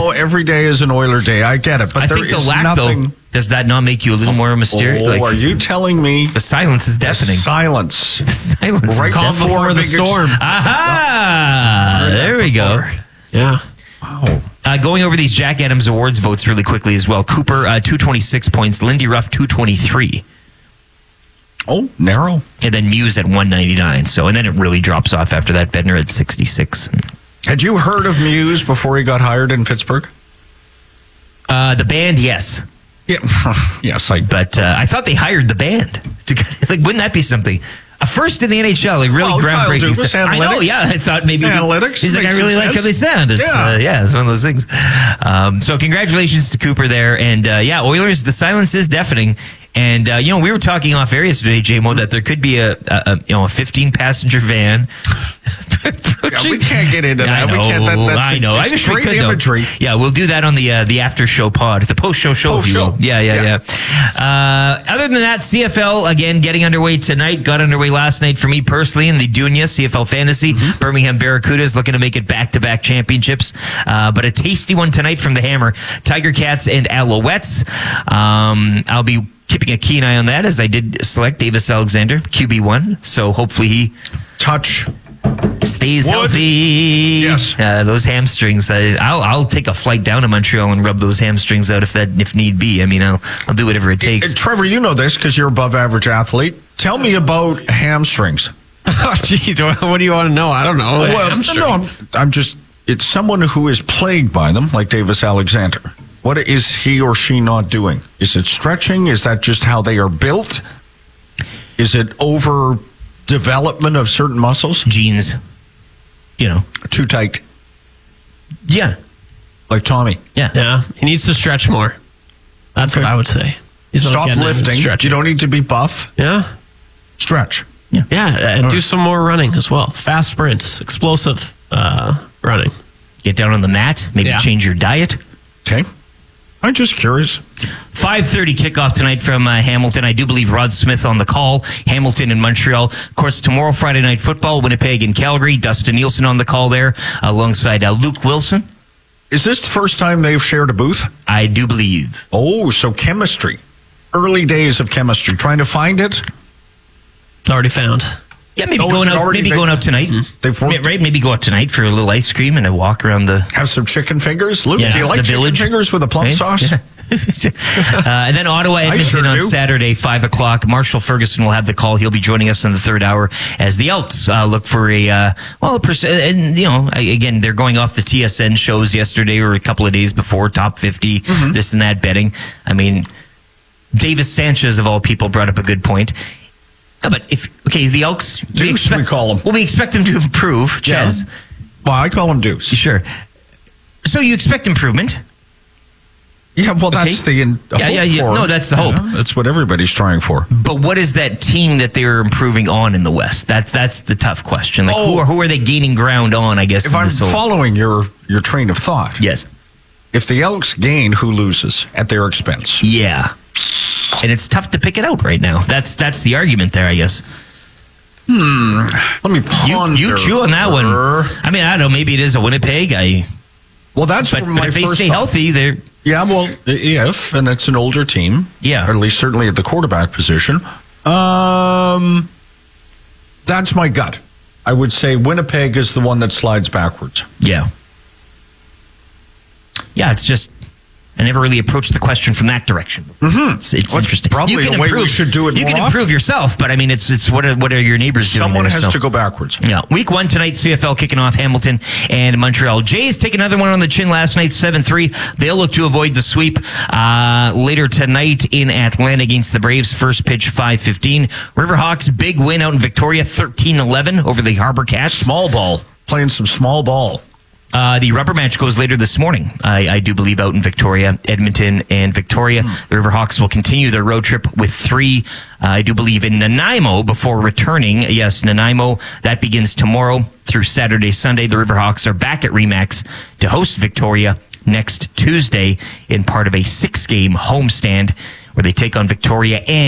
know, every day is an Oiler day. I get it, but I think the lack, though, does that not make you a little more mysterious? Are you telling me the silence is deafening? Silence. The silence. Right before the storm. Aha! There we go. Yeah. Wow. Going over these Jack Adams Awards votes really quickly as well. Cooper, 226 points. Lindy Ruff, 223. Oh, narrow. And then Muse at 199. So, and then it really drops off after that. Bednar at 66. Had you heard of Muse before he got hired in Pittsburgh? The band, yes. Yeah. Yes, But I thought they hired the band. Wouldn't that be something? A first in the NHL, really groundbreaking stuff. I know, yeah. I thought maybe analytics. He's like, I really like how they sound. It's, it's one of those things. So congratulations to Cooper there, and Oilers. The silence is deafening. And we were talking off air yesterday, JMO, that there could be a 15-passenger van. We can't get into that. I know. I wish we could. Imagery. Yeah, we'll do that on the after show pod, the post show. Yeah. Other than that, CFL again getting underway tonight. Got underway last night for me personally in the Dunya CFL Fantasy. Birmingham Barracudas looking to make it back-to-back championships, but a tasty one tonight from the Hammer. Tiger Cats and Alouettes. I'll be keeping a keen eye on that, as I did select Davis Alexander, QB1. So hopefully he stays healthy. Yes. Those hamstrings. I'll take a flight down to Montreal and rub those hamstrings out if need be. I mean, I'll do whatever it takes. Trevor, you know this because you're above average athlete. Tell me about hamstrings. Oh, gee, what do you want to know? I don't know. Well, I'm just. It's someone who is plagued by them, like Davis Alexander. What is he or she not doing? Is it stretching? Is that just how they are built? Is it over development of certain muscles? Genes. Too tight. Yeah. Like Tommy. Yeah. He needs to stretch more. That's what I would say. Stop lifting. You don't need to be buff. Yeah. Stretch. Yeah. And do some more running as well. Fast sprints. Explosive running. Get down on the mat. Maybe change your diet. Okay. I'm just curious. 5:30 kickoff tonight from Hamilton. I do believe Rod Smith on the call. Hamilton and Montreal. Of course, tomorrow, Friday Night Football, Winnipeg and Calgary. Dustin Nielsen on the call there alongside Luke Wilson. Is this the first time they've shared a booth? I do believe. Oh, so chemistry. Early days of chemistry. Trying to find it? It's already found. Yeah, maybe going out tonight. Maybe go out tonight for a little ice cream and a walk around the... Have some chicken fingers? Luke, do you like chicken fingers with a plum sauce? Yeah. And then Ottawa, Edmonton on Saturday, 5 o'clock. Marshall Ferguson will have the call. He'll be joining us in the third hour as the Elks look for again, they're going off the TSN shows yesterday or a couple of days before, top 50, this and that betting. I mean, Davis Sanchez, of all people, brought up a good point. But the Elks, Deuce, we call them. Well, we expect them to improve, Ches. Yeah. Well, I call them Deuce. Sure. So you expect improvement? Yeah, well, that's the hope for. No, that's the hope. That's what everybody's trying for. But what is that team that they're improving on in the West? That's the tough question. Like, who are they gaining ground on, I guess? If I'm following your train of thought. Yes. If the Elks gain, who loses at their expense? Yeah. And it's tough to pick it out right now. That's the argument there, I guess. Let me ponder. You chew on that one. I mean, I don't know. Maybe it is a Winnipeg. But if they stay healthy, they're... Yeah, well, and it's an older team. Yeah. Or at least certainly at the quarterback position. That's my gut. I would say Winnipeg is the one that slides backwards. Yeah. Yeah, it's just... I never really approached the question from that direction. It's interesting. Probably the way we should do it. You can improve yourself, but I mean, it's what are your neighbors doing? Someone has to go backwards. Yeah. Week 1 tonight, CFL kicking off Hamilton and Montreal. Jays take another one on the chin last night, 7-3. They'll look to avoid the sweep later tonight in Atlanta against the Braves. First pitch, 5:15. Riverhawks, big win out in Victoria, 13-11 over the Harbor Cats. Small ball. Playing some small ball. The rubber match goes later this morning, I do believe, out in Victoria, Edmonton, and Victoria. The Riverhawks will continue their road trip with 3, I do believe, in Nanaimo before returning. Yes, Nanaimo, that begins tomorrow through Saturday, Sunday. The Riverhawks are back at RE/MAX to host Victoria next Tuesday in part of a 6-game homestand where they take on Victoria and